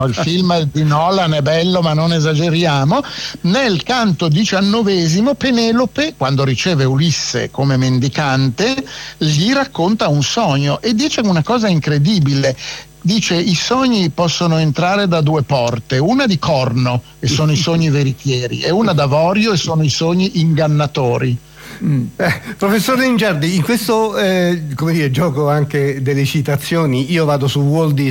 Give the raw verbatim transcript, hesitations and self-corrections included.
Il film di Nolan è bello, ma non esageriamo. Nel canto diciannovesimo, Penelope, quando riceve Ulisse come mendicante, gli racconta un sogno e dice una cosa incredibile. Dice: i sogni possono entrare da due porte, una di corno e sono i sogni veritieri, e una d'avorio e sono i sogni ingannatori. Mm. Eh, professor Lingiardi, in questo eh, come dire, gioco anche delle citazioni, io vado su Walt Disney.